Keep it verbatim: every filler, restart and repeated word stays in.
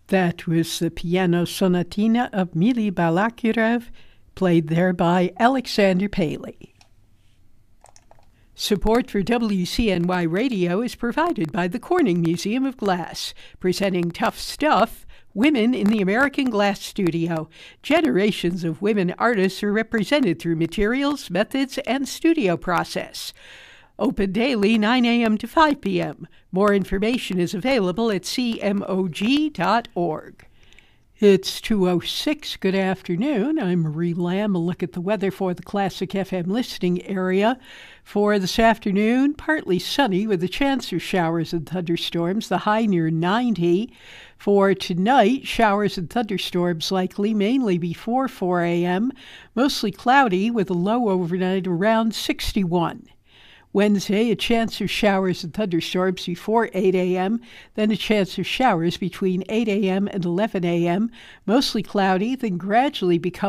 That was the piano sonatina of Mili Balakirev, played there by Alexander Paley. Support for W C N Y Radio is provided by the Corning Museum of Glass, presenting Tough Stuff, Women in the American Glass Studio. Generations of women artists are represented through materials, methods, and studio process. Open daily, nine a.m. to five p.m. More information is available at c m o g dot org. It's two oh six. Good afternoon. I'm Marie Lamb. A look at the weather for the Classic F M listening area. For this afternoon, partly sunny with a chance of showers and thunderstorms, the high near ninety. For tonight, showers and thunderstorms likely, mainly before four a.m. Mostly cloudy with a low overnight around sixty-one. Wednesday, a chance of showers and thunderstorms before eight a.m., then a chance of showers between eight a.m. and eleven a.m., mostly cloudy, then gradually become